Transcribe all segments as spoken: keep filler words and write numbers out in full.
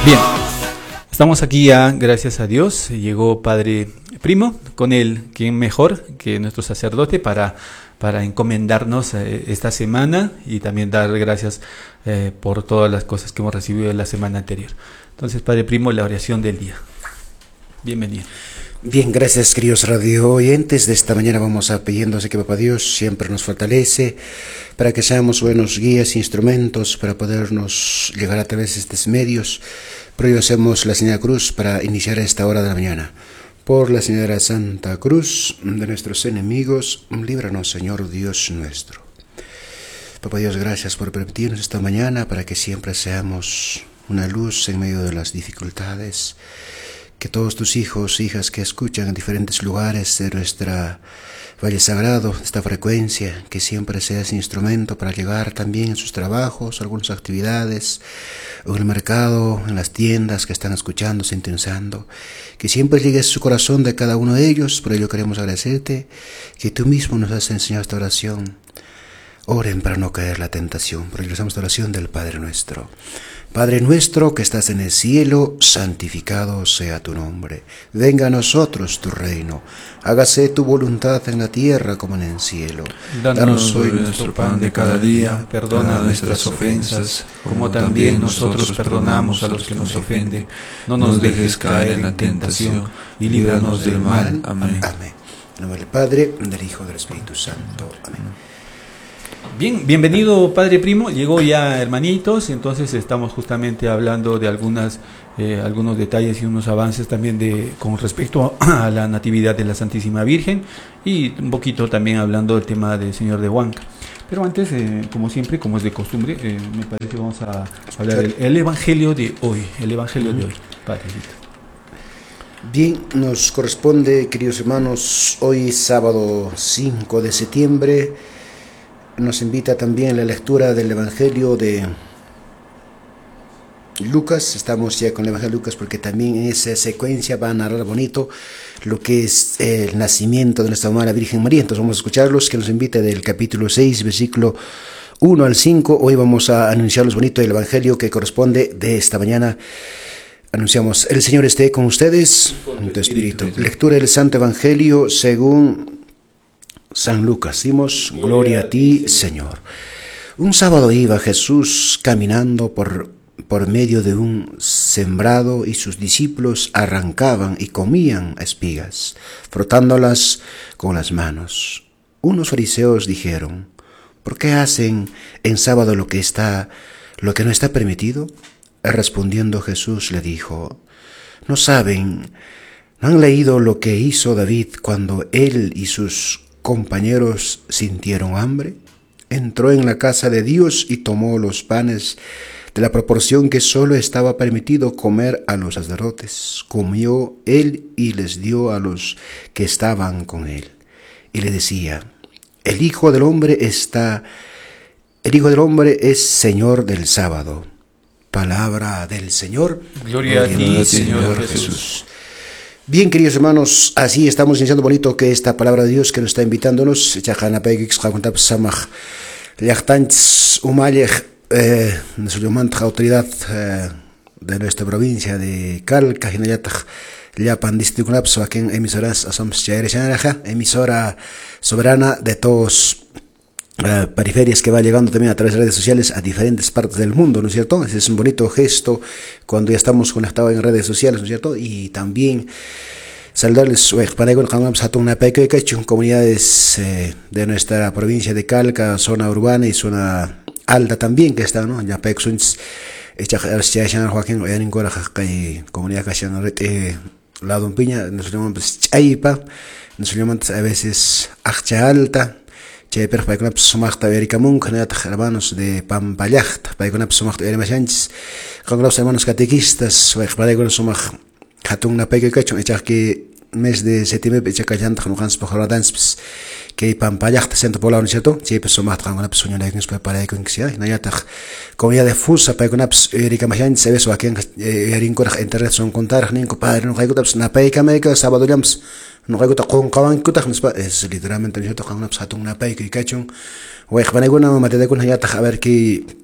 Bien, estamos aquí ya, gracias a Dios. Llegó Padre Primo, con él, ¿quién mejor que nuestro sacerdote para, para encomendarnos eh, esta semana y también dar gracias eh, por todas las cosas que hemos recibido en la semana anterior? Entonces, Padre Primo, la oración del día. Bienvenido. Bien, gracias, queridos radio oyentes. De esta mañana vamos a pidiéndose que Papá Dios siempre nos fortalece para que seamos buenos guías e instrumentos para podernos llegar a través de estos medios. Por ello hacemos la señal cruz para iniciar esta hora de la mañana. Por la señora Santa Cruz de nuestros enemigos, líbranos, Señor Dios nuestro. Papá Dios, gracias por permitirnos esta mañana para que siempre seamos una luz en medio de las dificultades. Que todos tus hijos, hijas que escuchan en diferentes lugares de nuestra Valle Sagrado, esta frecuencia, que siempre seas instrumento para llegar también en sus trabajos, algunas actividades, o en el mercado, en las tiendas que están escuchando, sintonizando, que siempre llegues a su corazón de cada uno de ellos. Por ello queremos agradecerte que tú mismo nos has enseñado esta oración. Oren para no caer en la tentación. Por ello rezamos esta oración del Padre Nuestro. Padre nuestro que estás en el cielo, santificado sea tu nombre. Venga a nosotros tu reino. Hágase tu voluntad en la tierra como en el cielo. Danos hoy nuestro pan de cada día. Perdona nuestras ofensas, como también nosotros perdonamos a los que nos ofenden. No nos dejes caer en la tentación y líbranos del mal. Amén. Amén. En nombre del Padre, del Hijo y del Espíritu Santo. Amén. Bien, bienvenido Padre Primo, llegó ya hermanitos, entonces estamos justamente hablando de algunas, eh, algunos detalles y unos avances también de con respecto a la Natividad de la Santísima Virgen y un poquito también hablando del tema del Señor de Huanca. Pero antes, eh, como siempre, como es de costumbre, eh, me parece que vamos a hablar del el Evangelio de hoy, el Evangelio de hoy, Padrecito. Bien, nos corresponde, queridos hermanos, hoy sábado cinco de septiembre, nos invita también la lectura del Evangelio de Lucas. Estamos ya con el Evangelio de Lucas porque también en esa secuencia va a narrar bonito lo que es el nacimiento de nuestra mamá la Virgen María. Entonces vamos a escucharlos, que nos invita del capítulo seis, versículo uno al cinco. Hoy vamos a anunciarlos bonito el Evangelio que corresponde de esta mañana. Anunciamos: el Señor esté con ustedes, en tu espíritu. Lectura del Santo Evangelio según San Lucas. Dimos gloria a ti, Señor. Un sábado iba Jesús caminando por, por medio de un sembrado y sus discípulos arrancaban y comían espigas, frotándolas con las manos. Unos fariseos dijeron: ¿por qué hacen en sábado lo que está, lo que no está permitido? Respondiendo Jesús le dijo: ¿no saben, no han leído lo que hizo David cuando él y sus compañeros sintieron hambre? Entró en la casa de Dios y tomó los panes de la proporción que solo estaba permitido comer a los sacerdotes. Comió él y les dio a los que estaban con él. Y le decía: el Hijo del Hombre está, el Hijo del Hombre es Señor del sábado. Palabra del Señor. Gloria, Gloria a ti, Señor Jesús. Jesús. Bien, queridos hermanos, así estamos iniciando bonito que esta palabra de Dios que nos está invitándonos, autoridad de nuestra provincia de Calca, emisora soberana de todos. Uh, periferias que va llegando también a través de redes sociales a diferentes partes del mundo, ¿no es cierto? Ese es un bonito gesto cuando ya estamos conectados en redes sociales, ¿no es cierto? Y también saludarles comunidades eh, de nuestra provincia de Calca, zona urbana y zona alta también que está, ¿no? Ya pexuns comunidad que la dompiña nos llamamos chaipa, nos llamamos a veces achcha alta. Che perfecto sumachta vericamun kanat hermanos de Pampallajta paikuna sumachta erimachanchis con los hermanos catequistas para con sumach hatun na peke cacho echa que mes de septiembre echa callanta con hans pojoradans que Pampallajta centro poblado, ¿no es cierto? Che sumachta con una persona de que para con que na ya comunidad de fusa paikuna ericamachanchis se beso aquí en erincor internet son contar ni compadre no hay que na peke me sábado jams no hay que con kawan kuta es literalmente yo tocan una psatun na pay que cachun o expaneguna mate de con ya a ver que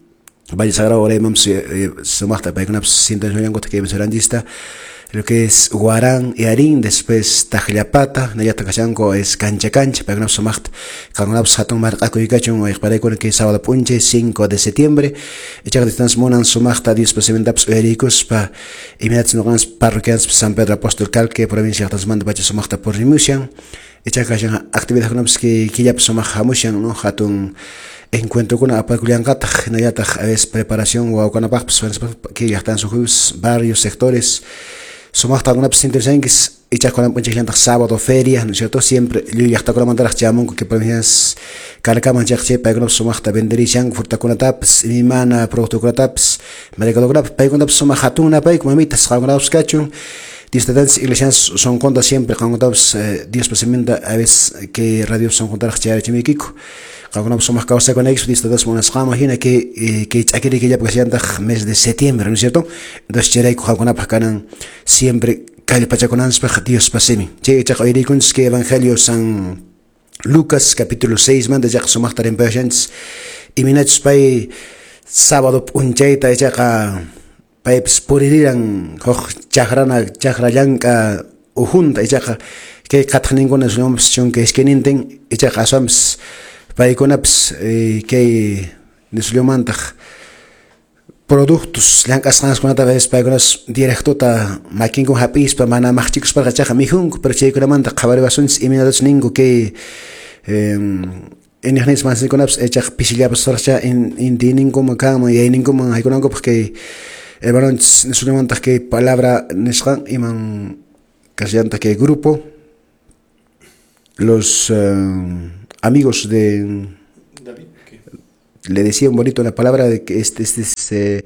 Valle Sagrado Oremam Sumachta Paikunap Sintan Yango que Mesorandista, lo que es Guarán y Arín, después Tajllapata, Nayata Cachanco es Cancha Cancha, Paikunap Sumacht, Carnap Satun Marcaco y Cachon, o Expareco que es sábado punche, cinco de septiembre, Echar de Transmonan Sumachta, diez Pasementaps Ericus, pa Imitats Nogans Parroquians, San Pedro Apóstol Calque, provincia de Tasman de Bacha Sumachta por Rimusian, Echar Cachan, actividad que Quillap Sumach Hamushan, no Hatun. Encuentro con la Apaculiancata, Nayata es preparación o Aucanapach, que ya están sus varios sectores. Somos tan una presentación que es hecha con la mucha sábado, feria, ¿no es cierto? Siempre, yo ya está con la mandara Chamonco, que para mí es Caracama, Jache, Pagano, Somos Venderi, Shang, Furtacuna Taps, mi mana, Producto Taps, Mercadograp, Pagano, Somos Hatuna, Pag, Mamitas, Hangraus Cachun. Distantes iglesias son contas siempre, Hangraus, Dios Pasementa, a veces que radio son contadas Chimiquico. Algunos somos causa con ellos, distintas monas imagina que que aquí que ya porque se anda mes de septiembre, ¿no es cierto? Entonces cherei con alguna pacanan siempre calle pachaconans para Dios pasemi. Che cha oirikuns que evangelio San Lucas capítulo seis manda ya somos tar en patients y minach pai sábado unchaita ya ka pai sporiran hoch chagrana chagrayanka ujunta ya que katningon es una opción que es que ninten ya kasams Paikonaps que Nislumantaj productos Lancasanas con otra vez Paikonas directo ta makin con hapis para mana machicos para chaja mijung pero cheikunamanta kabaribasuns y minados ningo que en ihnes más konaps echach pisilla pasarcha en en tienen como cama y en como hay conango porque el varón Nislumantaj que palabra nishan iman casianta que grupo los amigos de David, ¿qué? Le decían bonito la palabra de que este, este, este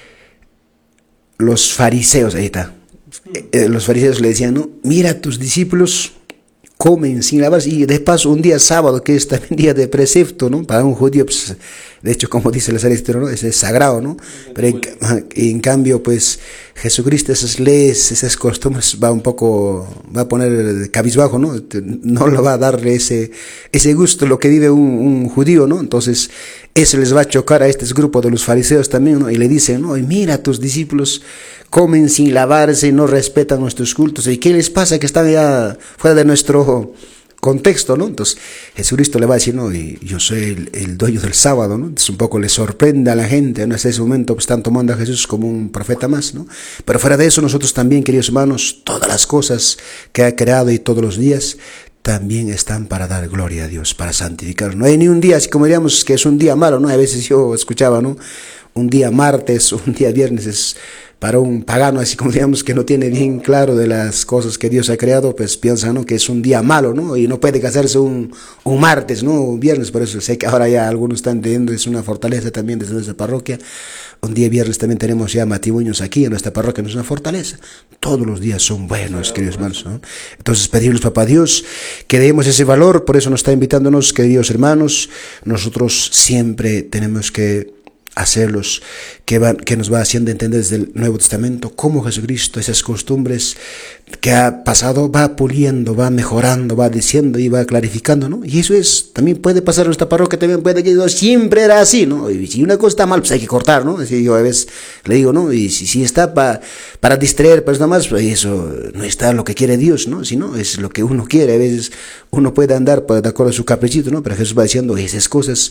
los fariseos, ahí está. Eh, los fariseos le decían, no, mira, tus discípulos comen sin lavarse, y de paso un día sábado, que es también día de precepto, ¿no? Para un judío, pues, de hecho, como dice el Salistero, ¿no? Es, es sagrado, ¿no? Pero en, en cambio, pues, Jesucristo, esas leyes, esas costumbres, va un poco, va a poner cabizbajo, ¿no? No le va a dar ese, ese gusto, lo que vive un, un judío, ¿no? Entonces, eso les va a chocar a este grupo de los fariseos también, ¿no? Y le dicen, no, y mira, tus discípulos comen sin lavarse, no respetan nuestros cultos. ¿Y qué les pasa? Que están ya fuera de nuestro contexto, ¿no? Entonces Jesucristo le va a decir, no, y yo soy el, el dueño del sábado, ¿no? Entonces un poco le sorprende a la gente, ¿no? Hasta ese momento pues, están tomando a Jesús como un profeta más, ¿no? Pero fuera de eso nosotros también, queridos hermanos, todas las cosas que ha creado y todos los días también están para dar gloria a Dios, para santificar. No hay ni un día, así como diríamos que es un día malo, ¿no? A veces yo escuchaba, ¿no? Un día martes, un día viernes es para un pagano, así como digamos que no tiene bien claro de las cosas que Dios ha creado, pues piensa, ¿no? Que es un día malo, ¿no? Y no puede casarse un, un martes, ¿no? Un viernes, por eso sé que ahora ya algunos están entendiendo, es una fortaleza también desde nuestra parroquia. Un día viernes también tenemos ya matrimonios aquí en nuestra parroquia, no es una fortaleza. Todos los días son buenos, queridos hermanos, ¿no? Entonces pedimos, papá Dios, que demos ese valor, por eso nos está invitándonos, queridos hermanos, nosotros siempre tenemos que hacerlos, que, van, que nos va haciendo entender desde el Nuevo Testamento cómo Jesucristo, esas costumbres que ha pasado, va puliendo, va mejorando, va diciendo y va clarificando, ¿no? Y eso es, también puede pasar en nuestra parroquia, también puede que siempre era así, ¿no? Y si una cosa está mal, pues hay que cortar, ¿no? Así yo a veces le digo, ¿no? Y si, si está pa, para distraer, pues nada más, pues eso no está lo que quiere Dios, ¿no? Si no, es lo que uno quiere, a veces uno puede andar pues, de acuerdo a su caprichito, ¿no? Pero Jesús va diciendo, esas cosas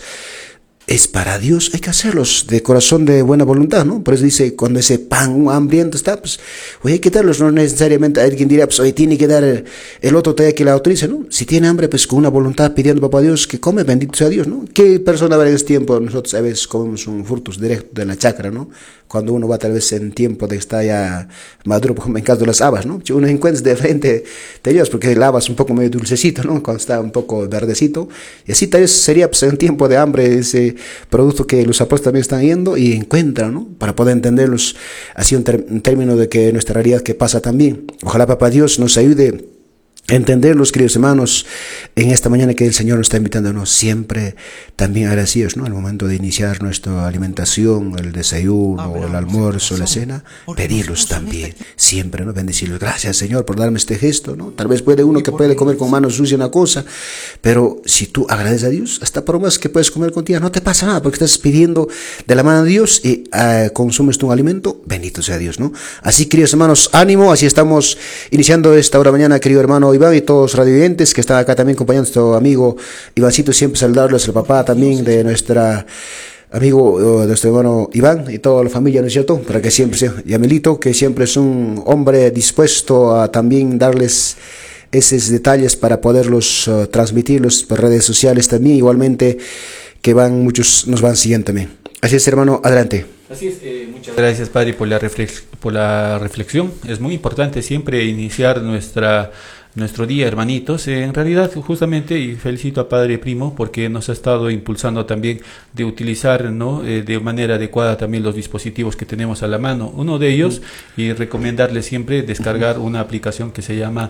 es para Dios, hay que hacerlos de corazón, de buena voluntad, ¿no? Por eso dice, cuando ese pan hambriento está, pues, oye, hay que darlos, no necesariamente alguien diría, pues, oye, tiene que dar el, el otro talla que la autorice, ¿no? Si tiene hambre, pues, con una voluntad pidiendo, papá Dios, que come, bendito sea Dios, ¿no? ¿Qué persona va en ese tiempo? Nosotros a veces comemos un frutos directos de la chacra, ¿no? Cuando uno va tal vez en tiempo de que está ya maduro, por ejemplo, en caso de las habas, ¿no? Uno encuentra de frente de ellos, porque el haba es un poco medio dulcecito, ¿no? Cuando está un poco verdecito, y así tal vez sería, pues, en tiempo de hambre ese producto que los apóstoles también están yendo y encuentran, ¿no? Para poder entenderlos así un, ter un término de que nuestra realidad que pasa también. Ojalá, papá Dios, nos ayude entenderlos, queridos hermanos, en esta mañana que el Señor nos está invitándonos siempre también agradecidos, ¿no? Al momento de iniciar nuestra alimentación, el desayuno, el almuerzo, la cena, pedirlos también, siempre, ¿no? Bendecirlos. Gracias, Señor, por darme este gesto, ¿no? Tal vez puede uno que puede comer con manos sucias una cosa, pero si tú agradeces a Dios, hasta por más que puedes comer contigo, no te pasa nada, porque estás pidiendo de la mano de Dios y uh, consumes tu alimento, bendito sea Dios, ¿no? Así, queridos hermanos, ánimo, así estamos iniciando esta hora mañana, querido hermano Iván y todos los radiovidentes que están acá también acompañando a nuestro amigo Ivancito, siempre saludarles, el papá también de nuestra amigo, de nuestro hermano Iván y toda la familia, ¿no es cierto? Para que siempre sea, y Amelito, que siempre es un hombre dispuesto a también darles esos detalles para poderlos uh, transmitirlos por redes sociales también, igualmente que van, muchos nos van siguiendo también. Así es, hermano, adelante. Así es, eh, muchas gracias, Padre, por la, reflex por la reflexión. Es muy importante siempre iniciar nuestra nuestro día, hermanitos. Eh, en realidad, justamente, y felicito a Padre Primo porque nos ha estado impulsando también de utilizar, ¿no? eh, de manera adecuada también los dispositivos que tenemos a la mano. Uno de ellos, uh-huh. y recomendarle siempre descargar una aplicación que se llama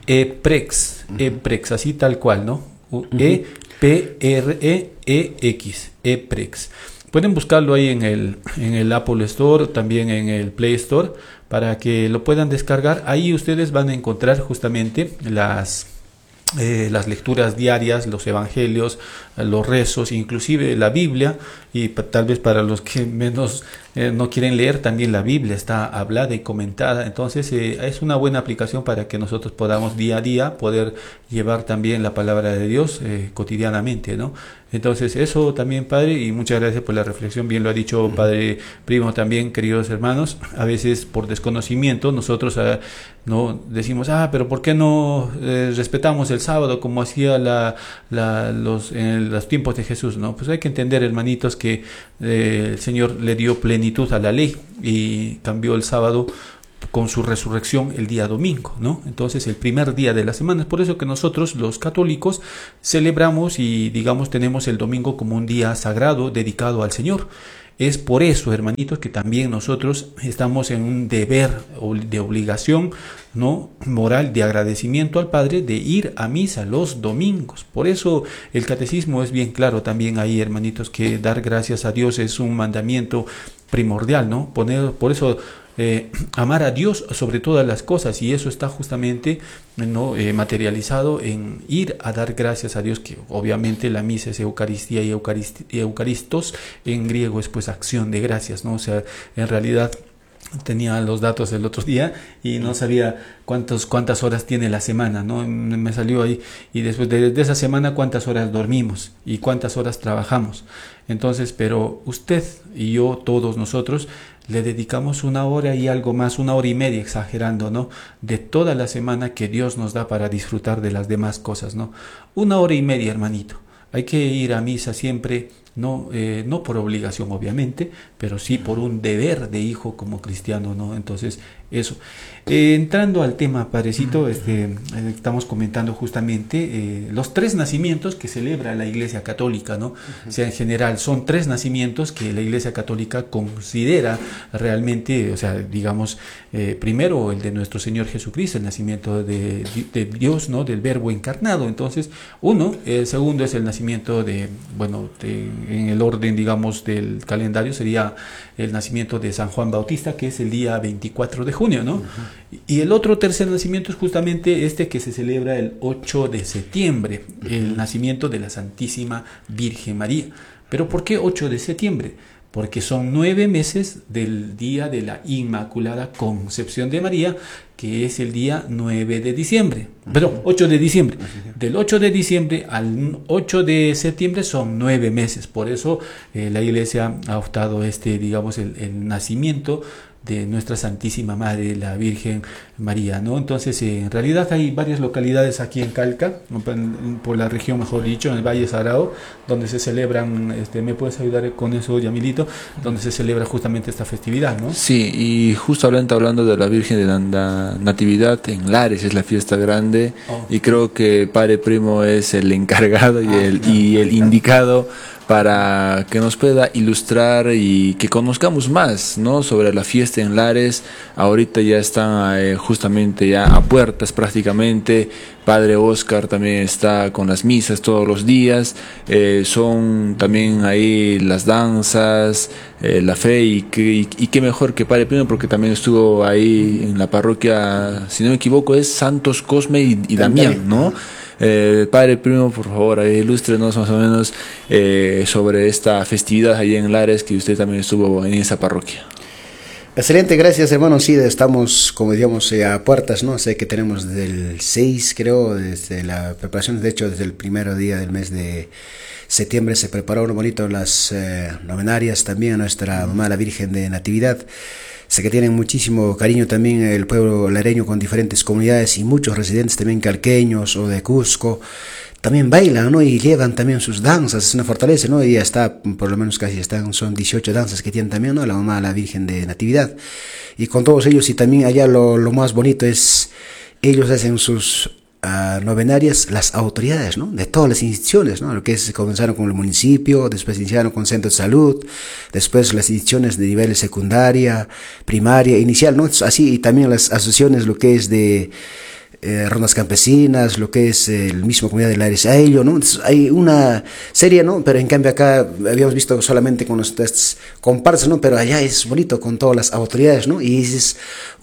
ePrex, uh-huh. ePrex, así tal cual, ¿no? Uh-huh. E P R E E X, ePrex. Pueden buscarlo ahí en el, en el Apple Store, también en el Play Store, para que lo puedan descargar. Ahí ustedes van a encontrar justamente las, eh, las lecturas diarias, los evangelios, los rezos, inclusive la Biblia, y tal vez para los que menos eh, no quieren leer, también la Biblia está hablada y comentada. Entonces eh, es una buena aplicación para que nosotros podamos día a día poder llevar también la palabra de Dios eh, cotidianamente, ¿no? Entonces eso también, Padre, y muchas gracias por la reflexión, bien lo ha dicho Padre Primo también, queridos hermanos. A veces por desconocimiento nosotros eh, no decimos, ah, pero ¿por qué no eh, respetamos el sábado como hacía la, la, los, en los tiempos de Jesús? No, pues hay que entender, hermanitos, que eh, el Señor le dio plenitud a la ley y cambió el sábado con su resurrección el día domingo, ¿no? Entonces el primer día de la semana. Es por eso que nosotros los católicos celebramos y digamos tenemos el domingo como un día sagrado dedicado al Señor. Es por eso, hermanitos, que también nosotros estamos en un deber de obligación, ¿no? moral, de agradecimiento al Padre, de ir a misa los domingos. Por eso el catecismo es bien claro también ahí, hermanitos, que dar gracias a Dios es un mandamiento primordial, ¿no? Poner, por eso eh, amar a Dios sobre todas las cosas, y eso está justamente, ¿no? eh, materializado en ir a dar gracias a Dios, que obviamente la misa es Eucaristía y, Eucarist y Eucaristos en griego es pues acción de gracias, ¿no? O sea, en realidad tenía los datos el otro día y no sabía cuántos, cuántas horas tiene la semana, ¿no? Me salió ahí, y después de, de esa semana cuántas horas dormimos y cuántas horas trabajamos. Entonces, pero usted y yo, todos nosotros, le dedicamos una hora y algo más, una hora y media exagerando, ¿no? De toda la semana que Dios nos da para disfrutar de las demás cosas, ¿no? Una hora y media, hermanito. Hay que ir a misa siempre, no, eh, no por obligación obviamente, pero sí por un deber de hijo como cristiano, ¿no? Entonces, eso. Eh, entrando al tema, Padrecito, este, eh, estamos comentando justamente eh, los tres nacimientos que celebra la Iglesia Católica, ¿no? O sea, en general, son tres nacimientos que la Iglesia Católica considera realmente, o sea, digamos, eh, primero el de nuestro Señor Jesucristo, el nacimiento de, de Dios, ¿no? Del Verbo encarnado. Entonces, uno, el segundo es el nacimiento de, bueno, de, en el orden, digamos, del calendario sería el nacimiento de San Juan Bautista, que es el día veinticuatro de junio, ¿no? Uh-huh. Y el otro tercer nacimiento es justamente este que se celebra el ocho de septiembre, uh-huh. el nacimiento de la Santísima Virgen María. ¿Pero por qué ocho de septiembre? Porque son nueve meses del día de la Inmaculada Concepción de María, que es el día nueve de diciembre, perdón, ocho de diciembre. Del ocho de diciembre al ocho de septiembre son nueve meses. Por eso eh, la Iglesia ha optado este, digamos, el, el nacimiento de nuestra Santísima Madre, la Virgen María, ¿no? Entonces, eh, en realidad hay varias localidades aquí en Calca, por la región, mejor dicho, en el Valle Sagrado, donde se celebran, este, ¿me puedes ayudar con eso, Yamilito? Donde se celebra justamente esta festividad, ¿no? Sí, y justo hablando, hablando de la Virgen de la Natividad, en Lares es la fiesta grande, oh. y creo que Padre Primo es el encargado y, ah, el, y el indicado para que nos pueda ilustrar y que conozcamos más, ¿no?, sobre la fiesta en Lares. Ahorita ya están eh, justamente ya a puertas prácticamente. Padre Oscar también está con las misas todos los días. Eh, son también ahí las danzas, eh, la fe, y, y, y qué mejor que Padre Primo, porque también estuvo ahí en la parroquia, si no me equivoco, es Santos Cosme y, y Damián, ¿no? Eh, Padre Primo, por favor, ilústrenos más o menos eh, sobre esta festividad allá en Lares, que usted también estuvo en esa parroquia. Excelente, gracias, hermano. Sí, estamos, como digamos, eh, a puertas, ¿no? Sé que tenemos desde el seis, creo, desde la preparación, de hecho, desde el primer día del mes de septiembre se prepararon bonito las eh, novenarias también a nuestra mamá la Virgen de Natividad. Sé que tienen muchísimo cariño también el pueblo lareño, con diferentes comunidades y muchos residentes también calqueños o de Cusco. También bailan, ¿no? Y llevan también sus danzas, es una fortaleza, ¿no? Y ya está, por lo menos casi están, son dieciocho danzas que tienen también, ¿no? La mamá, la Virgen de Natividad. Y con todos ellos, y también allá lo, lo más bonito es, ellos hacen sus uh, novenarias, las autoridades, ¿no? De todas las instituciones, ¿no? Lo que es, comenzaron con el municipio, después iniciaron con centros de salud, después las instituciones de nivel secundaria, primaria, inicial, ¿no? Así, y también las asociaciones, lo que es de Eh, rondas campesinas, lo que es eh, el mismo comunidad de Lares a ello, ¿no? Entonces, hay una serie, ¿no? Pero en cambio acá habíamos visto solamente con los test comparsas, ¿no? Pero allá es bonito con todas las autoridades, ¿no? Y es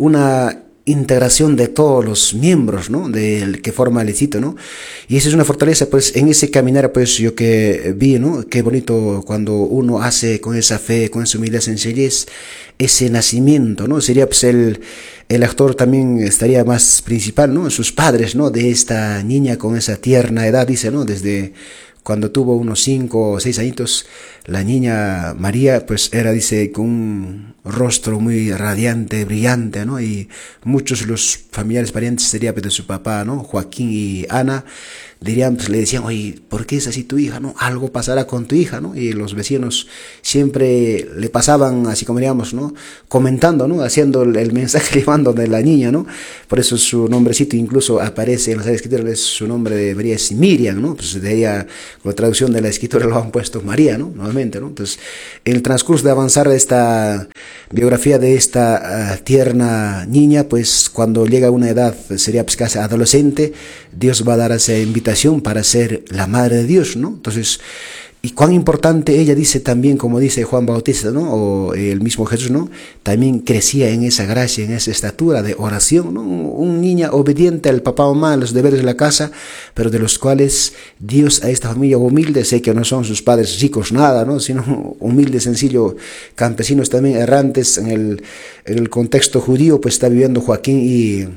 una integración de todos los miembros, ¿no? Del que forma el éxito, ¿no? Y esa es una fortaleza, pues, en ese caminar, pues, yo que vi, ¿no? Qué bonito cuando uno hace con esa fe, con esa humildad, sencillez, ese nacimiento, ¿no? Sería, pues, el El actor también estaría más principal, ¿no? Sus padres, ¿no? De esta niña con esa tierna edad, dice, ¿no? Desde cuando tuvo unos cinco o seis añitos, la niña María, pues era, dice, con un rostro muy radiante, brillante, ¿no? Y muchos de los familiares parientes sería pues, de su papá, ¿no? Joaquín y Ana, dirían, pues le decían, oye, ¿por qué es así tu hija, no? Algo pasará con tu hija, ¿no? Y los vecinos siempre le pasaban, así como diríamos, ¿no? Comentando, ¿no? Haciendo el, el mensaje, llevando de la niña, ¿no? Por eso su nombrecito incluso aparece en las escrituras, su nombre de María es Miriam, ¿no? Pues de ella, con la traducción de la escritura lo han puesto María, ¿no? Nuevamente, ¿no? Entonces, en el transcurso de avanzar esta biografía de esta uh, tierna niña, pues cuando llega a una edad, sería pues casi adolescente, Dios va a dar esa invitación para ser la madre de Dios, ¿no? Entonces, y cuán importante ella dice también, como dice Juan Bautista, ¿no? O el mismo Jesús, ¿no? También crecía en esa gracia, en esa estatura de oración, ¿no? Un niña obediente al papá o mamá, a los deberes de la casa, pero de los cuales Dios a esta familia humilde, sé que no son sus padres ricos, nada, ¿no? Sino humildes, sencillo, campesinos también errantes en el, en el contexto judío, pues está viviendo Joaquín y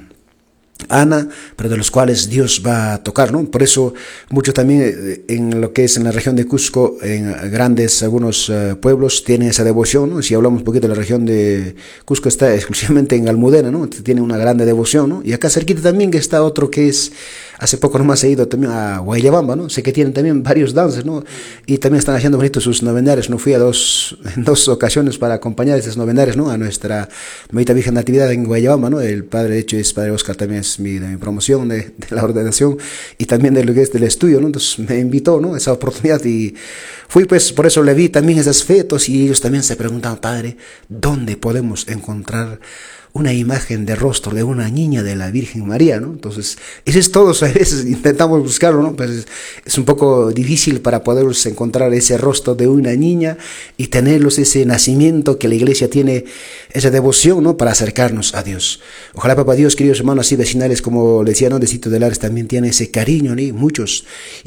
Ana, pero de los cuales Dios va a tocar, ¿no? Por eso mucho también en lo que es en la región de Cusco, en grandes algunos uh, pueblos tienen esa devoción, ¿no? Si hablamos un poquito de la región de Cusco, está exclusivamente en Almudena, ¿no? Tiene una grande devoción, ¿no? Y acá cerquita también que está otro que es, hace poco nomás he ido también a Guayabamba, ¿no? Sé que tienen también varios danzas, ¿no? Y también están haciendo bonitos sus novenarios, ¿no? Fui a dos, en dos ocasiones para acompañar estos novenarios, ¿no? A nuestra Mamita Virgen Natividad en Guayabamba, ¿no? El padre, de hecho, es Padre Oscar, también es mi, de mi promoción de, de la ordenación y también de lo que es del estudio, ¿no? Entonces me invitó, ¿no? Esa oportunidad y fui, pues, por eso le vi también esos fetos y ellos también se preguntaban, padre, ¿dónde podemos encontrar una imagen de rostro de una niña de la Virgen María, ¿no? Entonces, eso es todo, a veces intentamos buscarlo, ¿no? Pues es, es un poco difícil para poder encontrar ese rostro de una niña y tenerlos ese nacimiento que la iglesia tiene, esa devoción, ¿no? Para acercarnos a Dios. Ojalá, papá Dios, queridos hermanos, así vecinales, como le decía, ¿no? De Sitio de Lares también tiene ese cariño, ¿no? Muchos,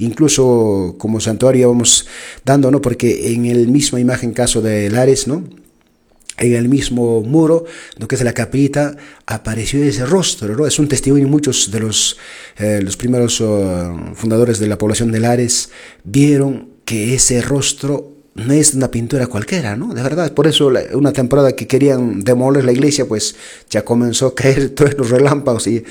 incluso como santuario vamos dando, ¿no? Porque en el mismo imagen caso de Lares, ¿no? En el mismo muro, lo que es la capillita, apareció ese rostro, ¿no? Es un testimonio. Muchos de los, eh, los primeros uh, fundadores de la población de Lares vieron que ese rostro no es una pintura cualquiera, ¿no? De verdad, por eso la, una temporada que querían demoler la iglesia, pues ya comenzó a caer todos los relámpagos y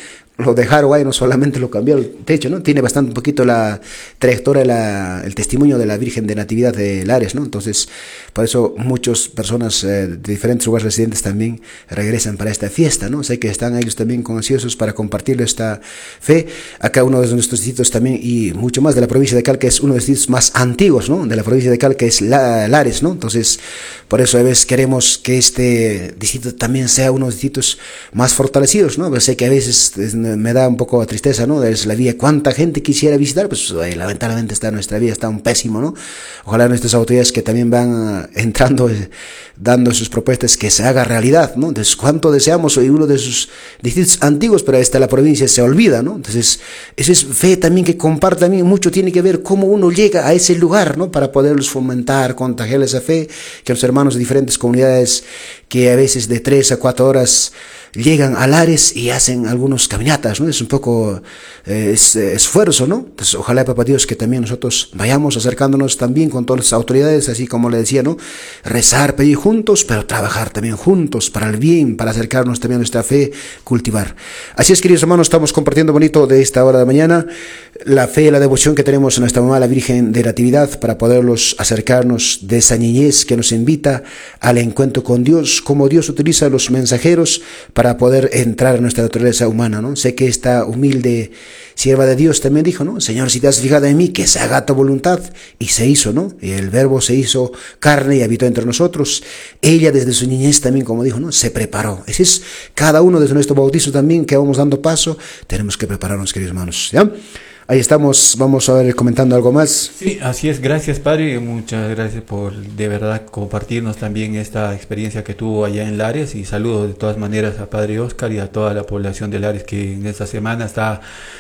lo dejaron ahí, no solamente lo cambió el techo, ¿no? Tiene bastante un poquito la trayectoria, la, el testimonio de la Virgen de Natividad de Lares, ¿no? Entonces, por eso muchas personas eh, de diferentes lugares residentes también regresan para esta fiesta, ¿no? Sé que están ellos también ansiosos para compartir esta fe. Acá uno de nuestros distritos también, y mucho más de la provincia de Calca, es uno de los distritos más antiguos, ¿no? De la provincia de Calca es la, Lares, ¿no? Entonces, por eso a veces queremos que este distrito también sea uno de los distritos más fortalecidos, ¿no? Pero sé que a veces es, me da un poco de tristeza, ¿no? Es la vía, cuánta gente quisiera visitar, pues eh, lamentablemente está nuestra vía, está un pésimo, ¿no? Ojalá nuestras autoridades que también van uh, entrando, eh, dando sus propuestas, que se haga realidad, ¿no? Entonces, cuánto deseamos hoy uno de sus distritos antiguos, pero esta la provincia se olvida, ¿no? Entonces, esa es fe también que comparte también, mucho tiene que ver cómo uno llega a ese lugar, ¿no? Para poderlos fomentar, contagiar esa fe, que los hermanos de diferentes comunidades que a veces de tres a cuatro horas llegan a Lares y hacen algunas caminatas, ¿no? Es un poco eh, es, eh, esfuerzo, ¿no? Entonces, ojalá, papá Dios, que también nosotros vayamos acercándonos también con todas las autoridades, así como le decía, ¿no? Rezar, pedir juntos, pero trabajar también juntos para el bien, para acercarnos también a nuestra fe, cultivar. Así es, queridos hermanos, estamos compartiendo bonito de esta hora de mañana la fe y la devoción que tenemos a nuestra mamá, la Virgen de Natividad, para poderlos acercarnos de esa niñez que nos invita al encuentro con Dios, cómo Dios utiliza los mensajeros para poder entrar a nuestra naturaleza humana, ¿no? Sé que esta humilde sierva de Dios también dijo, ¿no? Señor, si te has fijado en mí, que se haga tu voluntad. Y se hizo, ¿no? Y el verbo se hizo carne y habitó entre nosotros. Ella desde su niñez también, como dijo, ¿no? Se preparó. Ese es cada uno desde nuestro bautizo también, que vamos dando paso. Tenemos que prepararnos, queridos hermanos, ¿ya? Ahí estamos, vamos a ver comentando algo más. Sí, así es, gracias Padre, muchas gracias por de verdad compartirnos también esta experiencia que tuvo allá en Lares, y saludo de todas maneras a Padre Oscar y a toda la población de Lares que en esta semana está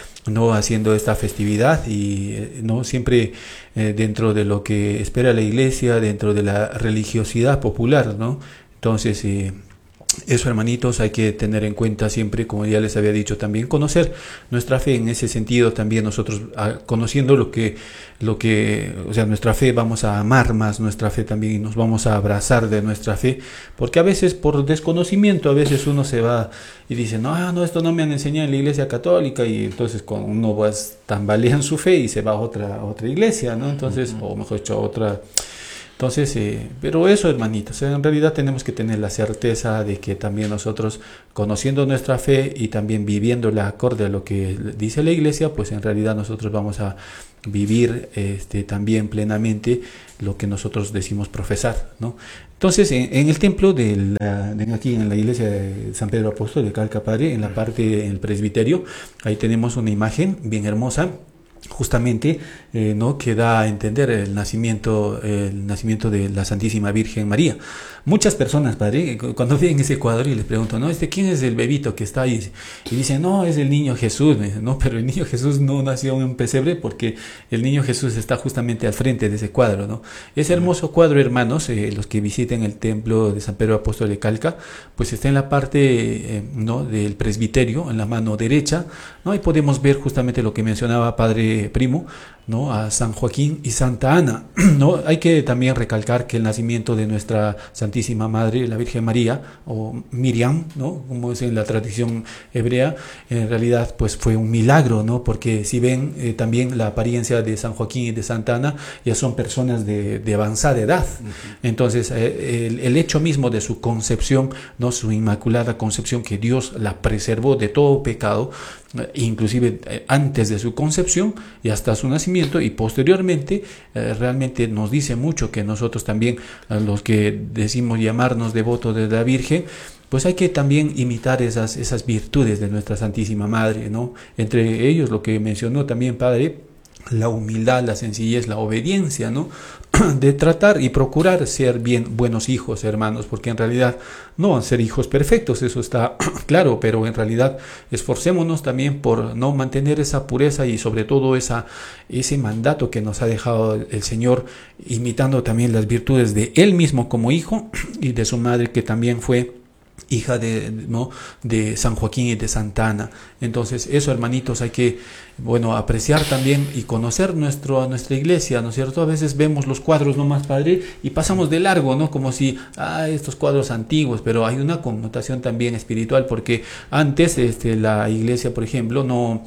no haciendo esta festividad y no siempre eh, dentro de lo que espera la Iglesia, dentro de la religiosidad popular, ¿no? Entonces eh, eso, hermanitos, hay que tener en cuenta siempre, como ya les había dicho también, conocer nuestra fe. En ese sentido también nosotros, a, conociendo lo que, lo que, o sea, nuestra fe, vamos a amar más nuestra fe también y nos vamos a abrazar de nuestra fe, porque a veces por desconocimiento, a veces uno se va y dice, no, no, esto no me han enseñado en la Iglesia Católica, y entonces cuando uno pues, tambalea en su fe y se va a otra, a otra iglesia, ¿no? Entonces, uh-huh. o mejor dicho, a otra... Entonces, eh, pero eso, hermanitos, en realidad tenemos que tener la certeza de que también nosotros, conociendo nuestra fe y también viviéndola acorde a lo que dice la Iglesia, pues en realidad nosotros vamos a vivir este, también plenamente lo que nosotros decimos profesar, ¿no? Entonces, en, en el templo de, la, de aquí en la iglesia de San Pedro Apóstol de Calca, Padre, en la parte, en el presbiterio, ahí tenemos una imagen bien hermosa, justamente eh, no que da a entender el nacimiento el nacimiento de la Santísima Virgen María. Muchas personas, Padre, cuando ven ese cuadro y les pregunto, no, este quién es el bebito que está ahí, y dicen, no, es el niño Jesús. No, pero el niño Jesús no nació en un pesebre, porque el niño Jesús está justamente al frente de ese cuadro, ¿no? Ese hermoso cuadro, hermanos, eh, los que visiten el templo de San Pedro Apóstol de Calca, pues está en la parte eh, no del presbiterio, en la mano derecha, ¿no? Ahí podemos ver justamente lo que mencionaba Padre Primo, ¿no? A San Joaquín y Santa Ana, ¿no? Hay que también recalcar que el nacimiento de nuestra Santísima Madre, la Virgen María, o Miriam, ¿no? Como es en la tradición hebrea, en realidad pues fue un milagro, ¿no? Porque si ven eh, también la apariencia de San Joaquín y de Santa Ana, ya son personas de, de avanzada edad. Uh-huh. Entonces eh, el, el hecho mismo de su concepción, ¿no? Su inmaculada concepción, que Dios la preservó de todo pecado, inclusive eh, antes de su concepción y hasta su nacimiento, y posteriormente eh, realmente nos dice mucho que nosotros también, a los que decimos llamarnos devotos de la Virgen, pues hay que también imitar esas, esas virtudes de nuestra Santísima Madre, ¿no? Entre ellos lo que mencionó también Padre, la humildad, la sencillez, la obediencia, ¿no? De tratar y procurar ser bien buenos hijos, hermanos, porque en realidad no van a ser hijos perfectos, eso está claro, pero en realidad esforcémonos también por no mantener esa pureza y sobre todo esa, ese mandato que nos ha dejado el Señor, imitando también las virtudes de Él mismo como hijo y de su madre, que también fue hija de, ¿no? de San Joaquín y de Santa Ana. Entonces eso, hermanitos, hay que, bueno, apreciar también y conocer nuestro, nuestra iglesia, ¿no es cierto? A veces vemos los cuadros nomás, padre, y pasamos de largo, ¿no? Como si, ah, estos cuadros antiguos, pero hay una connotación también espiritual, porque antes este, la iglesia, por ejemplo, no...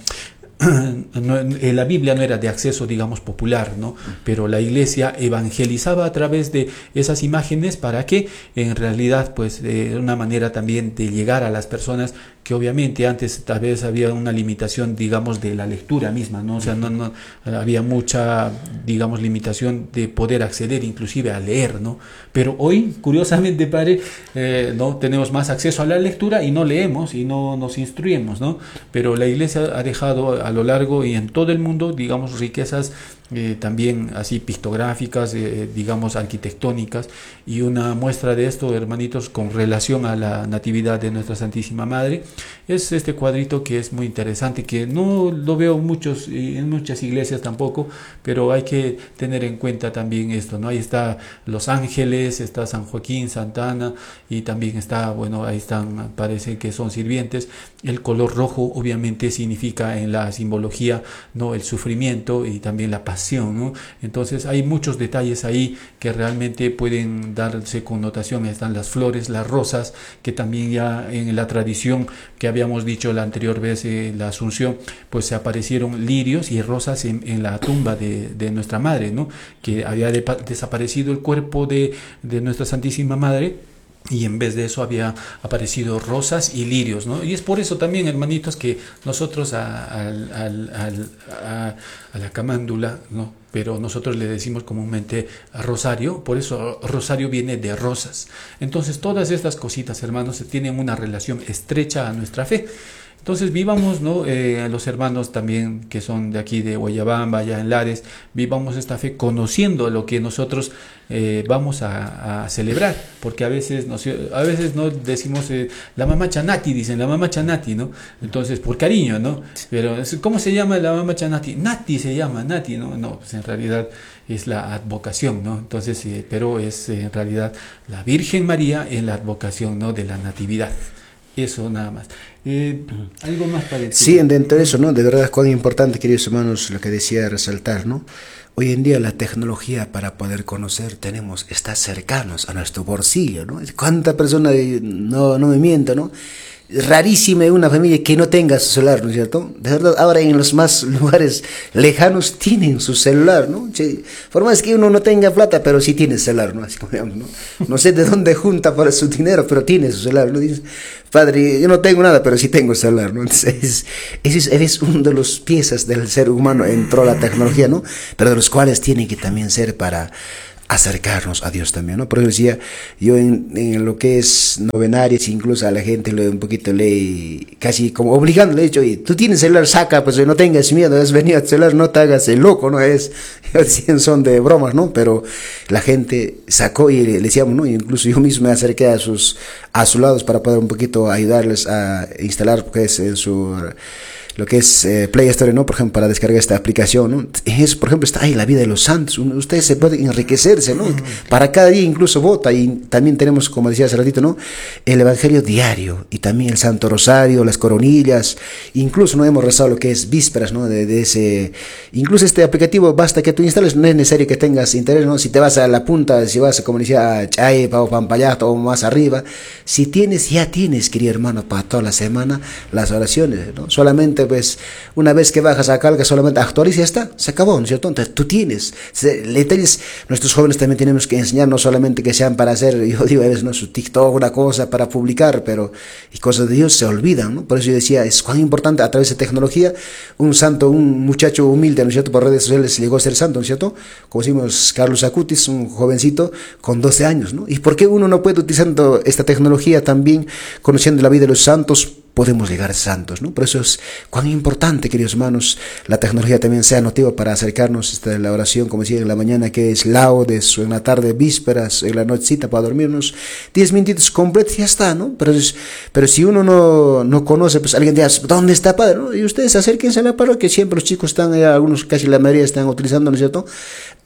No, la Biblia no era de acceso, digamos, popular, ¿no? Pero la iglesia evangelizaba a través de esas imágenes para que en realidad, pues, de una manera también de llegar a las personas que obviamente antes tal vez había una limitación, digamos, de la lectura misma, ¿no? O sea, no, no había mucha, digamos, limitación de poder acceder inclusive a leer, ¿no? Pero hoy, curiosamente, padre, eh, no tenemos más acceso a la lectura y no leemos y no nos instruimos, ¿no? Pero la iglesia ha dejado a lo largo y en todo el mundo, digamos, riquezas eh, también así pictográficas, eh, digamos, arquitectónicas, y una muestra de esto, hermanitos, con relación a la Natividad de Nuestra Santísima Madre, es este cuadrito que es muy interesante, que no lo veo muchos en muchas iglesias tampoco, pero hay que tener en cuenta también esto, ¿no? Ahí está los ángeles, está San Joaquín, Santa Ana, y también está, bueno, ahí están, parece que son sirvientes. El color rojo obviamente significa en la simbología, ¿no?, el sufrimiento y también la pasión, ¿no? Entonces hay muchos detalles ahí que realmente pueden darse connotación. Están las flores, las rosas, que también ya en la tradición que habíamos dicho la anterior vez, eh, la Asunción, pues se aparecieron lirios y rosas en, en la tumba de, de nuestra madre, ¿no? Que había de, desaparecido el cuerpo de, de nuestra Santísima Madre, y en vez de eso había aparecido rosas y lirios, ¿no? Y es por eso también, hermanitos, que nosotros a, a, a, a, a la camándula, ¿no?, pero nosotros le decimos comúnmente a rosario, por eso rosario viene de rosas. Entonces todas estas cositas, hermanos, tienen una relación estrecha a nuestra fe. Entonces vivamos, ¿no?, eh, los hermanos también que son de aquí de Guayabamba, allá en Lares, vivamos esta fe conociendo lo que nosotros eh, vamos a, a celebrar, porque a veces nos, a veces no decimos eh, la mamá Chanati, dicen la mamá Chanati, ¿no? Entonces por cariño, ¿no? Pero ¿cómo se llama la mamá Chanati? Nati se llama, Nati, ¿no? No, pues en realidad es la advocación, ¿no? Entonces, eh, pero es eh, en realidad la Virgen María en la advocación, ¿no?, de la Natividad. Eso nada más. Eh, algo más para decir. Sí, dentro de eso, ¿no? De verdad, cuán importante, queridos hermanos, lo que decía resaltar, ¿no? Hoy en día la tecnología para poder conocer tenemos, está cercanos a nuestro bolsillo, ¿no? ¿Cuánta persona, no, no me miento, ¿no? Rarísima una familia que no tenga su celular, ¿no es cierto? De verdad, ahora en los más lugares lejanos tienen su celular, ¿no? Por más que uno no tenga plata, pero sí tiene celular, ¿no? Así como digamos, ¿no? No sé de dónde junta para su dinero, pero tiene su celular, ¿no? Dices, padre, yo no tengo nada, pero sí tengo celular, ¿no? Entonces, ese es, es uno de los piezas del ser humano, entró la tecnología, ¿no? Pero de los cuales tiene que también ser para acercarnos a Dios también, ¿no? Por eso decía, yo en, en lo que es novenarias, incluso a la gente le un poquito le, casi como obligándole, he dicho, oye, tú tienes celular, saca, pues no tengas miedo, has venido a celular, no te hagas el loco, ¿no? Es, son de bromas, ¿no? Pero la gente sacó y le, le decíamos, ¿no? Incluso yo mismo me acerqué a sus, a sus lados para poder un poquito ayudarles a instalar, pues, en su, lo que es eh, Play Store, ¿no? Por ejemplo, para descargar esta aplicación, ¿no? Es, por ejemplo, está ahí la vida de los santos. Ustedes se pueden enriquecerse, ¿no? Uh-huh. Para cada día incluso vota. Y también tenemos, como decía hace ratito, ¿no?, el Evangelio diario y también el Santo Rosario, las coronillas. Incluso no hemos rezado lo que es vísperas, ¿no? De, de ese, incluso este aplicativo basta que tú instales, no es necesario que tengas interés, ¿no? Si te vas a la punta, si vas, como decía, a Chaipa o Pampayato o más arriba, si tienes, ya tienes, querido hermano, para toda la semana las oraciones, ¿no? Solamente, pues, una vez que bajas a carga, solamente actualiza y ya está, se acabó, ¿no es cierto? Entonces tú tienes detalles. Nuestros jóvenes también tenemos que enseñar, no solamente que sean para hacer, yo digo a veces, no, su TikTok, una cosa para publicar, pero y cosas de Dios se olvidan, ¿no? Por eso yo decía, es cuán importante a través de tecnología, un santo, un muchacho humilde, ¿no es cierto?, por redes sociales llegó a ser santo, ¿no es cierto? Como decimos, Carlos Acutis, un jovencito con doce años, ¿no? ¿Y por qué uno no puede utilizando esta tecnología también, conociendo la vida de los santos, podemos llegar santos, ¿no? Por eso es cuán importante, queridos hermanos, la tecnología también sea motivo para acercarnos a la oración, como decía, en la mañana que es laudes, o en la tarde vísperas, en la nochecita para dormirnos, diez minutitos completos y ya está, ¿no? Pero, es, pero si uno no, no conoce, pues alguien dice, ¿dónde está padre? ¿No? Y ustedes acérquense a la parroquia, siempre los chicos están, allá, algunos, casi la mayoría están utilizando, ¿no es cierto?,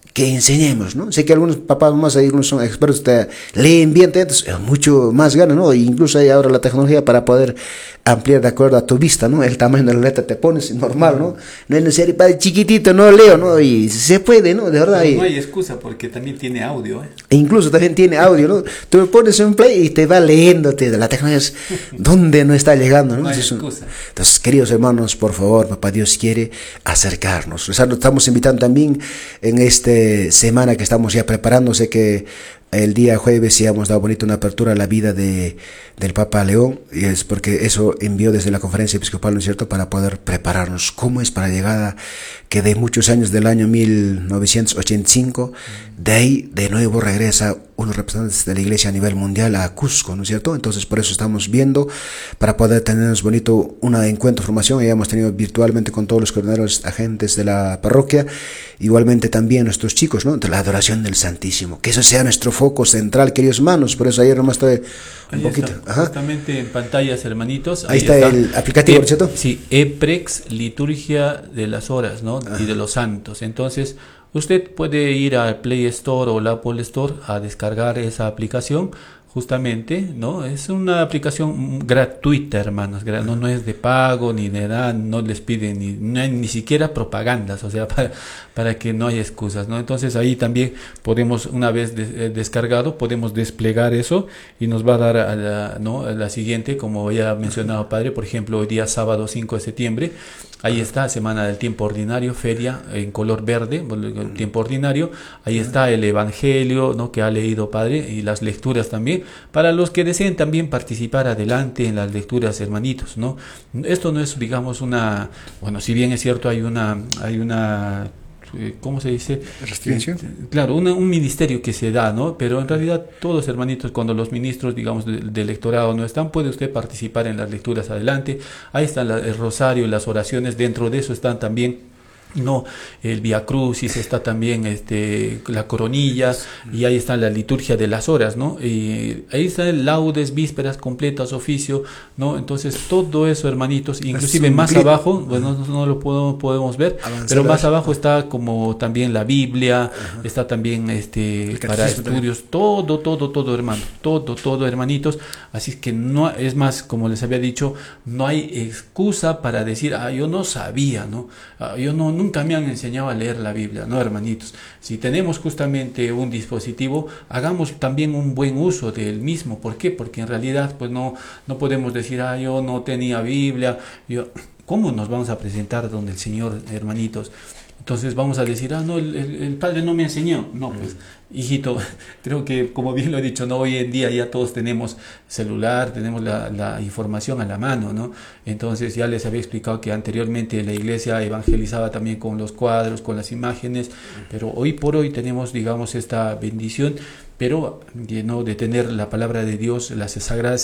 que enseñemos, ¿no? Sé que algunos papás más ahí no son expertos, te leen bien, entonces es mucho más gana, ¿no? E incluso hay ahora la tecnología para poder ampliar de acuerdo a tu vista, ¿no? El tamaño de la letra te pones normal, ¿no? No es necesario para chiquitito, no leo, ¿no? Y se puede, ¿no? De verdad. No, no hay excusa porque también tiene audio, ¿eh? E incluso también tiene audio, ¿no? Tú le pones un play y te va leyéndote de la tecnología, es donde no está llegando, ¿no? No hay Entonces, excusa. entonces, queridos hermanos, por favor, papá Dios quiere acercarnos. O sea, nos estamos invitando también en esta semana que estamos ya preparando. Sé que el día jueves ya hemos dado bonito una apertura a la vida de, del Papa León, y es porque eso envió desde la conferencia episcopal, ¿no es cierto?, para poder prepararnos. ¿Cómo es para la llegada que de muchos años del año mil novecientos ochenta y cinco, de ahí de nuevo regresa unos representantes de la iglesia a nivel mundial a Cusco, ¿no es cierto? Entonces por eso estamos viendo, para poder tenernos bonito una encuentro, formación. Ya hemos tenido virtualmente con todos los coordinadores agentes de la parroquia, igualmente también nuestros chicos, ¿no?, de la adoración del Santísimo, que eso sea nuestro foco central, queridos hermanos. Por eso ayer nomás estoy un Ahí poquito. está, Ajá. justamente en pantallas, hermanitos. Ahí, ahí está, está el aplicativo, e, ¿cierto? Sí, EPREX, liturgia de las horas, ¿no? Ajá. Y de los santos. Entonces, usted puede ir al Play Store o la Apple Store a descargar esa aplicación. Justamente, ¿no? Es una aplicación gratuita, hermanos. No, no es de pago ni de nada, no les piden ni, no hay ni siquiera propagandas, o sea, para, para que no haya excusas, ¿no? Entonces ahí también podemos, una vez de, eh, descargado, podemos desplegar eso y nos va a dar a la, ¿no?, a la siguiente, como ya ha mencionado padre, por ejemplo, hoy día sábado cinco de septiembre. Ahí está, Semana del Tiempo Ordinario, feria en color verde, tiempo ordinario. Ahí está el Evangelio, ¿no?, que ha leído padre, y las lecturas también. Para los que deseen también participar adelante en las lecturas, hermanitos, ¿no? Esto no es, digamos, una, bueno, si bien es cierto, hay una, hay una, ¿cómo se dice? ¿Restricción? Claro, una, un ministerio que se da, ¿no? Pero en realidad todos, hermanitos, cuando los ministros, digamos, del de electorado no están, puede usted participar en las lecturas adelante. Ahí está la, el rosario, las oraciones, dentro de eso están también, no, el Vía Crucis, está también este, la coronilla, y ahí está la liturgia de las horas, ¿no? Y ahí está el laudes, vísperas, completas, oficio, ¿no? Entonces todo eso, hermanitos, inclusive más abajo, bueno, no, no lo podemos, podemos ver, avanzar, pero más abajo está como también la Biblia, ajá, está también este para estudios, también. todo, todo, todo, hermano, todo, todo, hermanitos. Así que no, es más, como les había dicho, no hay excusa para decir, ah, yo no sabía, ¿no? Ah, yo no nunca me han enseñado a leer la Biblia, no, hermanitos. Si tenemos justamente un dispositivo, hagamos también un buen uso del mismo. ¿Por qué? Porque en realidad pues no, no podemos decir, ah, yo no tenía Biblia. Yo, ¿cómo nos vamos a presentar donde el Señor, hermanitos? Entonces vamos a decir, ah, no, el, el, el padre no me enseñó. No, pues, hijito, creo que como bien lo he dicho, no, hoy en día ya todos tenemos celular, tenemos la, la información a la mano, ¿no? Entonces ya les había explicado que anteriormente la iglesia evangelizaba también con los cuadros, con las imágenes, pero hoy por hoy tenemos, digamos, esta bendición, pero, ¿no?, de tener la palabra de Dios, las sagradas